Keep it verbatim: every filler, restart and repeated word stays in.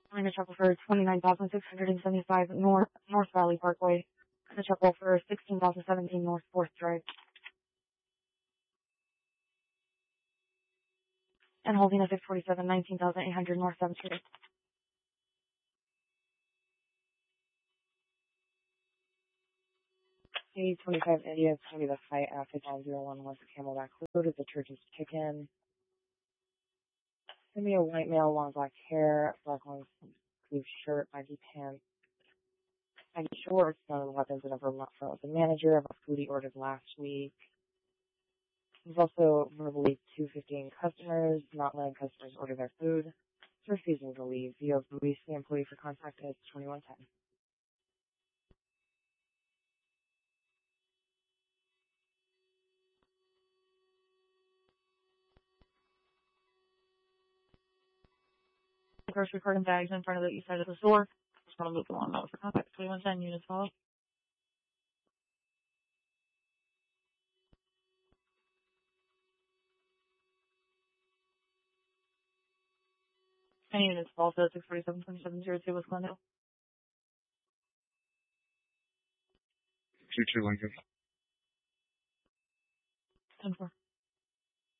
I'm going to check for twenty-nine thousand six hundred seventy-five North, North Valley Parkway. I'm going to check for sixteen thousand seventeen North fourth Drive. And holding a six forty-seven, nineteen thousand eight hundred North seventh Street. A twenty-five India, it's going to be the High Acid nine zero one with the Camelback Road at the Church's Chicken. It's going to be a white male, long black hair, black long sleeve shirt, baggy pants, baggy shorts, none of the weapons that ever left front with the manager of a food he ordered last week. He's also verbally two fifteen customers, not letting customers order their food. He's refusing to leave. You have released the employee for contact at twenty-one ten. Grocery cart and bags in front of the east side of the store. Just want to loop along that for contact. twenty-one ten units follow. Any units follow to six forty-seven, twenty-seven oh two West Glendale. two two Lincoln. ten four.